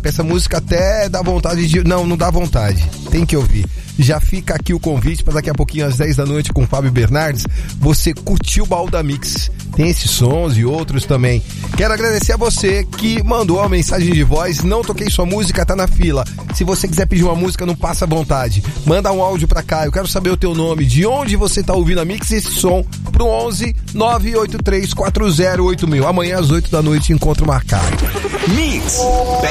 Essa música até dá vontade de... Não dá vontade. Tem que ouvir. Já fica aqui o convite para daqui a pouquinho às 10 da noite com o Fábio Bernardes. Você curtiu o Baú da Mix. Tem esses sons e outros também. Quero agradecer a você que mandou uma mensagem de voz. Não toquei sua música, tá na fila. Se você quiser pedir uma música, não passa vontade. Manda um áudio pra cá. Eu quero saber o teu nome, de onde você tá ouvindo a Mix, esse som, pro 11 983 408000. Amanhã às 8 da noite, encontro marcado. Mix.